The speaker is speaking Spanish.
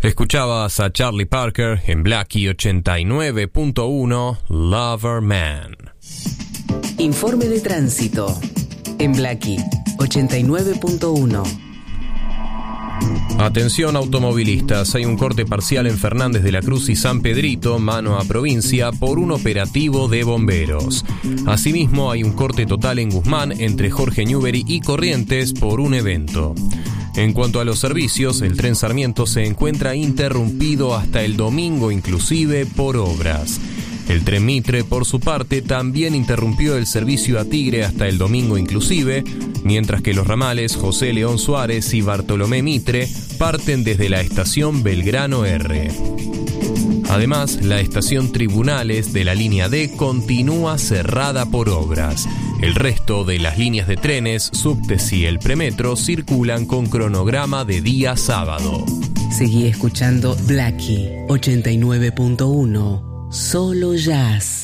Escuchabas a Charlie Parker en Blackie 89.1 Lover Man. Informe de tránsito en Blackie 89.1. Atención automovilistas, hay un corte parcial en Fernández de la Cruz y San Pedrito, mano a provincia, por un operativo de bomberos. Asimismo, hay un corte total en Guzmán entre Jorge Newbery y Corrientes por un evento. En cuanto a los servicios, el tren Sarmiento se encuentra interrumpido hasta el domingo inclusive por obras. El tren Mitre, por su parte, también interrumpió el servicio a Tigre hasta el domingo inclusive, mientras que los ramales José León Suárez y Bartolomé Mitre parten desde la estación Belgrano R. Además, la estación Tribunales de la línea D continúa cerrada por obras. El resto de las líneas de trenes, subtes y el premetro circulan con cronograma de día sábado. Seguí escuchando Blackie 89.1, solo jazz.